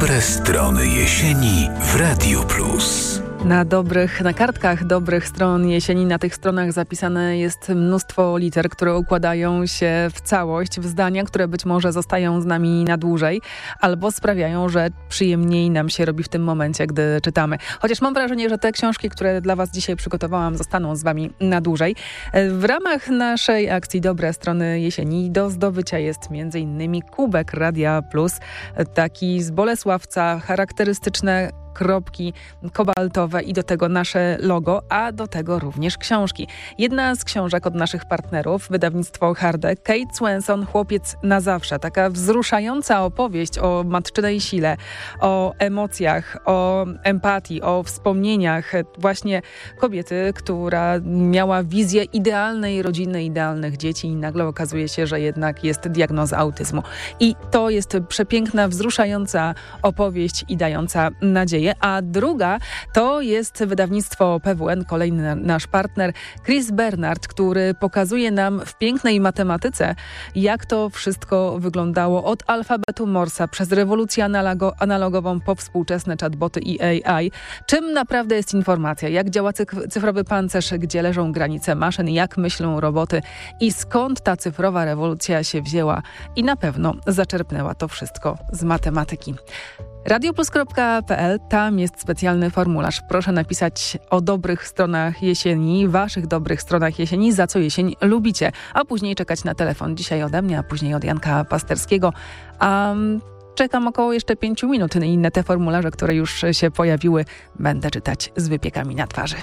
Dobre strony jesieni w Radiu Plus. Na kartkach dobrych stron jesieni, na tych stronach zapisane jest mnóstwo liter, które układają się w całość, w zdania, które być może zostają z nami na dłużej, albo sprawiają, że przyjemniej nam się robi w tym momencie, gdy czytamy. Chociaż mam wrażenie, że te książki, które dla Was dzisiaj przygotowałam, zostaną z Wami na dłużej. W ramach naszej akcji Dobre strony jesieni do zdobycia jest m.in. kubek Radia Plus, taki z Bolesławca, charakterystyczne kropki kobaltowe i do tego nasze logo, a do tego również książki. Jedna z książek od naszych partnerów, wydawnictwo Harde, Kate Swenson, Chłopiec na zawsze. Taka wzruszająca opowieść o matczynej sile, o emocjach, o empatii, o wspomnieniach właśnie kobiety, która miała wizję idealnej rodziny, idealnych dzieci i nagle okazuje się, że jednak jest diagnoza autyzmu. I to jest przepiękna, wzruszająca opowieść i dająca nadzieję. A druga to jest wydawnictwo PWN, kolejny nasz partner, Chris Bernard, który pokazuje nam w pięknej matematyce, jak to wszystko wyglądało od alfabetu Morsa przez rewolucję analogową po współczesne chatboty i AI. Czym naprawdę jest informacja, jak działa cyfrowy pancerz, gdzie leżą granice maszyn, jak myślą roboty i skąd ta cyfrowa rewolucja się wzięła i na pewno zaczerpnęła to wszystko z matematyki. radioplus.pl, tam jest specjalny formularz. Proszę napisać o dobrych stronach jesieni, waszych dobrych stronach jesieni, za co jesień lubicie, a później czekać na telefon. Dzisiaj ode mnie, a później od Janka Pasterskiego. Czekam około jeszcze 5 minut. Inne te formularze, które już się pojawiły, będę czytać z wypiekami na twarzy.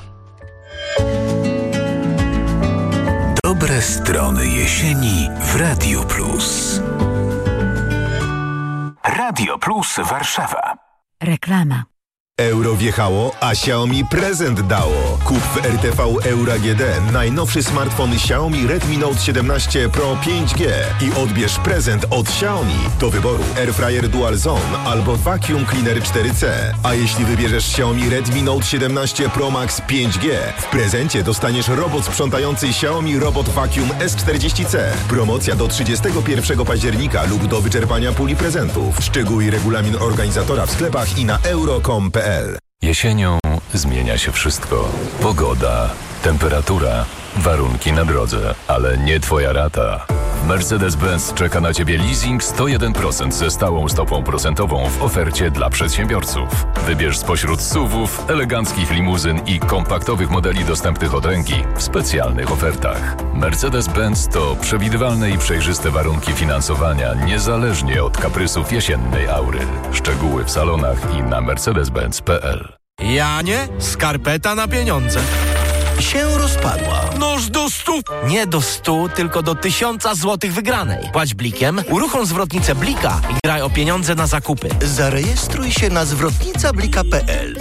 Dobre strony jesieni w Radiu Plus. Radio Plus Warszawa. Reklama. Euro wjechało, a Xiaomi prezent dało. Kup w RTV Euro AGD najnowszy smartfon Xiaomi Redmi Note 17 Pro 5G i odbierz prezent od Xiaomi. Do wyboru Airfryer Dual Zone albo Vacuum Cleaner 4C. A jeśli wybierzesz Xiaomi Redmi Note 17 Pro Max 5G, w prezencie dostaniesz robot sprzątający Xiaomi Robot Vacuum S40C. Promocja do 31 października lub do wyczerpania puli prezentów. Szczegóły i regulamin organizatora w sklepach i na euro.com.pl. Jesienią zmienia się wszystko. Pogoda, temperatura, warunki na drodze, ale nie Twoja rata. Mercedes-Benz czeka na Ciebie leasing 101% ze stałą stopą procentową w ofercie dla przedsiębiorców. Wybierz spośród SUV-ów, eleganckich limuzyn i kompaktowych modeli dostępnych od ręki w specjalnych ofertach. Mercedes-Benz to przewidywalne i przejrzyste warunki finansowania niezależnie od kaprysów jesiennej aury. Szczegóły w salonach i na mercedes-benz.pl. Janie, skarpeta na pieniądze. Się rozpadła. Noż do 100. Nie do 100, tylko do 1000 złotych wygranej. Płać blikiem, uruchom zwrotnicę Blika i graj o pieniądze na zakupy. Zarejestruj się na zwrotnicablika.pl.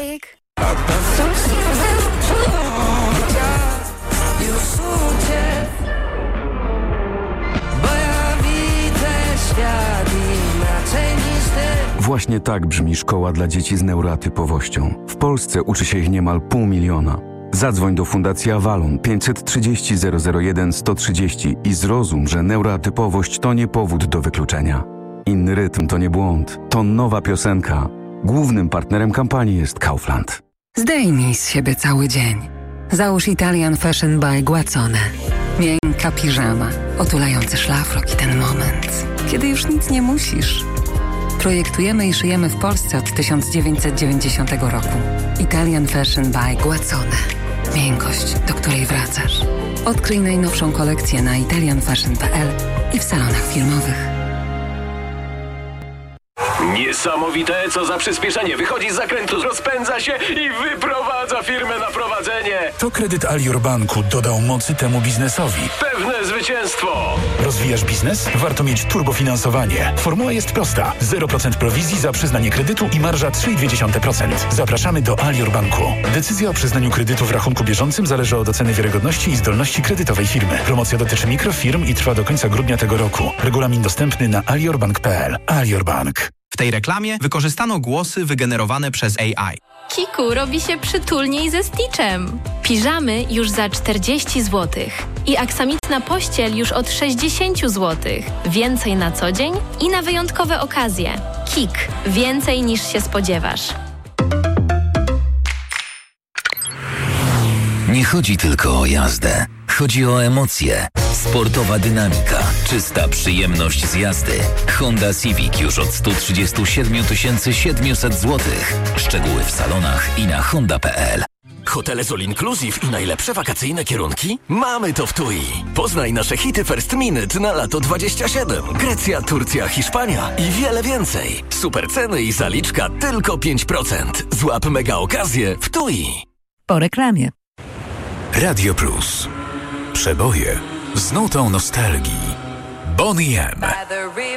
Właśnie tak brzmi szkoła dla dzieci z neuroatypowością. W Polsce uczy się ich niemal 500 000. Zadzwoń do Fundacji Avalon 530 001 130 i zrozum, że neuroatypowość to nie powód do wykluczenia. Inny rytm to nie błąd, to nowa piosenka. Głównym partnerem kampanii jest Kaufland. Zdejmij z siebie cały dzień. Załóż Italian Fashion by Guazzone. Miękka piżama, otulający szlafrok i ten moment, kiedy już nic nie musisz. Projektujemy i szyjemy w Polsce od 1990 roku. Italian Fashion by Guazzone. Miękkość, do której wracasz. Odkryj najnowszą kolekcję na italianfashion.pl i w salonach firmowych. Niesamowite, co za przyspieszenie. Wychodzi z zakrętu, rozpędza się i wyprowadza firmę na prowadzenie. To kredyt Alior Banku dodał mocy temu biznesowi. Pewne zwycięstwo. Rozwijasz biznes? Warto mieć turbofinansowanie. Formuła jest prosta. 0% prowizji za przyznanie kredytu i marża 3,2%. Zapraszamy do Alior Banku. Decyzja o przyznaniu kredytu w rachunku bieżącym zależy od oceny wiarygodności i zdolności kredytowej firmy. Promocja dotyczy mikrofirm i trwa do końca grudnia tego roku. Regulamin dostępny na aliorbank.pl. Alior Bank. W tej reklamie wykorzystano głosy wygenerowane przez AI. Kiku robi się przytulniej ze Stitchem. Piżamy już za 40 zł. I aksamitna pościel już od 60 zł. Więcej na co dzień i na wyjątkowe okazje. KIK. Więcej niż się spodziewasz. Nie chodzi tylko o jazdę. Chodzi o emocje. Sportowa dynamika, czysta przyjemność z jazdy. Honda Civic już od 137 700 zł. Szczegóły w salonach i na honda.pl. Hotele z All Inclusive i najlepsze wakacyjne kierunki? Mamy to w TUI. Poznaj nasze hity First Minute na lato 27. Grecja, Turcja, Hiszpania i wiele więcej. Super ceny i zaliczka tylko 5%. Złap mega okazję w TUI. Po reklamie. Radio Plus. Przeboje z nutą nostalgii. Boney M.